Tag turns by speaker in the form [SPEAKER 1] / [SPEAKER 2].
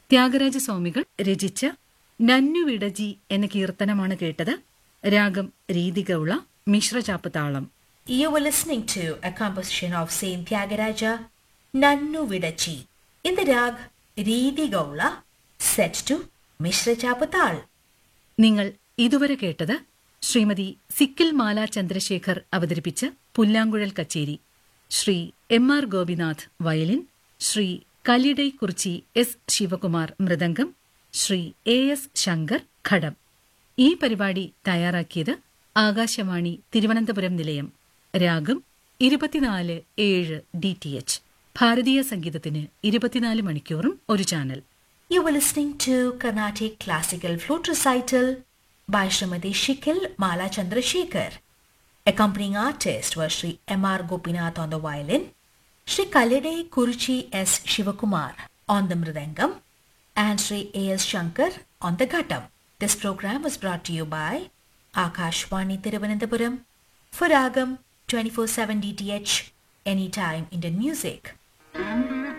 [SPEAKER 1] ത്യാഗരാജസ്വാമികൾ രചിച്ച നന്നുവിടജി എന്ന കീർത്തനമാണ് കേട്ടത്. രാഗം രീതിഗൗള, മിശ്രചാപ്പ് താളം.
[SPEAKER 2] You were listening to a composition of Saint Tyagaraja, Nannu Vidachi, in the rag Reedi Gaula, set to Mishra Chapatal.
[SPEAKER 1] നിങ്ങൾ ഇതുവരെ കേട്ടത് ശ്രീമതി സിക്കിൽ മാല ചന്ദ്രശേഖർ അവതരിപ്പിച്ച പുല്ലാങ്കുഴൽ കച്ചേരി. Shri M R Gopinath violin, Shri കലിഡൈ Kurichi S Shivakumar mridangam, Shri A S Shankar ഘടം. ഈ പരിപാടി തയ്യാറാക്കിയത് ആകാശവാണി തിരുവനന്തപുരം നിലയം. രാഗം 24/7 DTH. ഭാരതീയ സംഗീതത്തിന് 24 മണിക്കൂറും ഒരു channel.
[SPEAKER 2] You were listening to Carnatic Classical Flute Recital by Srimati Shikil Mala Chandrasekhar. Accompanying artist was Sri M. R. Gopinath on the violin, Sri Kalidai Kuruchi S. Shivakumar on the mridangam, and Sri A. S. Shankar on the ghatam. This program was brought to you by Akashvani Thiruvananthapuram for Ragam 24/7 DTH, anytime Indian music.